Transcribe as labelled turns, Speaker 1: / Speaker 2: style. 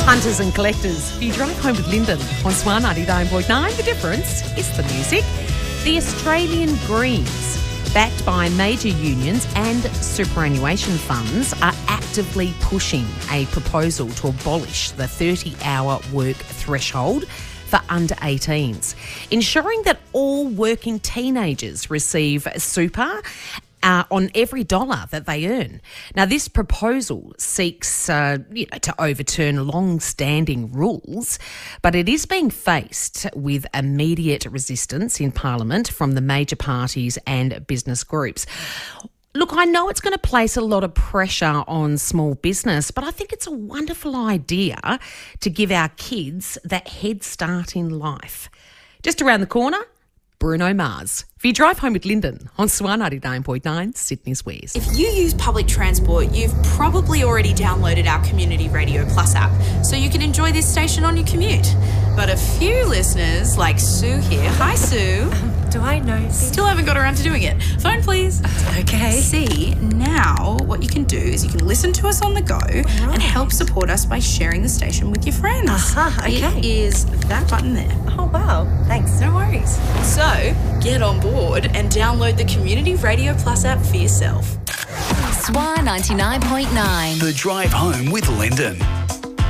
Speaker 1: Hunters and collectors, if you drive home with Lyndon on Swan 99.9, the difference is the music. The Australian Greens, backed by major unions and superannuation funds, are actively pushing a proposal to abolish the 30-hour work threshold for under 18s, ensuring that all working teenagers receive super on every dollar that they earn. Now, this proposal seeks to overturn long-standing rules, but it is being faced with immediate resistance in Parliament from the major parties and business groups. Look, I know it's going to place a lot of pressure on small business, but I think it's a wonderful idea to give our kids that head start in life. Just around the corner, Bruno Mars. If you drive home with Lyndon on Swan 99.9, Sydney's Wares.
Speaker 2: If you use public transport, you've probably already downloaded our Community Radio Plus app, so you can enjoy this station on your commute. But a few listeners, like Sue here, hi Sue.
Speaker 3: Do I know?
Speaker 2: Still haven't got around to doing it. Phone please.
Speaker 3: Okay.
Speaker 2: See, now what you can do is you can listen to us on the go and help support us by sharing the station with your friends.
Speaker 3: Okay.
Speaker 2: It is that button there.
Speaker 3: Oh, wow. Thanks.
Speaker 2: No worries. So, get on board and download the Community Radio Plus app for yourself.
Speaker 4: Swan 99.9.
Speaker 5: The Drive Home with Lyndon.